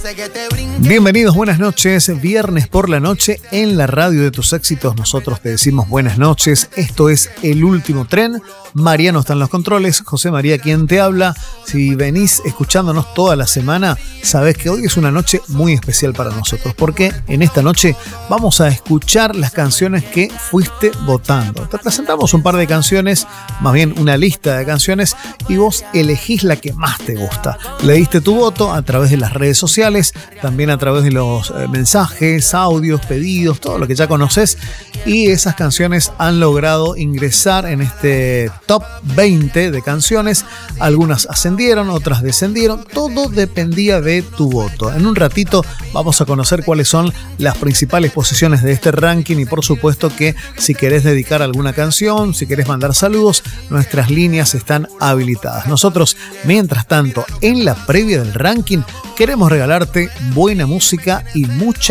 Bienvenidos, buenas noches. Viernes por la noche en la radio de tus éxitos. Nosotros te decimos buenas noches. Esto es El Último Tren. Mariano está en los controles, José María quien te habla. Si venís escuchándonos toda la semana, sabés que hoy es una noche muy especial para nosotros, porque en esta noche vamos a escuchar las canciones que fuiste votando. Te presentamos un par de canciones, más bien una lista de canciones, y vos elegís la que más te gusta. Le diste tu voto a través de las redes sociales, también a través de los mensajes, audios, pedidos, todo lo que ya conoces, y esas canciones han logrado ingresar en este top 20 de canciones. Algunas ascendieron, otras descendieron, todo dependía de tu voto. En un ratito vamos a conocer cuáles son las principales posiciones de este ranking, y por supuesto que si querés dedicar alguna canción, si querés mandar saludos, nuestras líneas están habilitadas. Nosotros, mientras tanto, en la previa del ranking, queremos regalarte buena música y mucha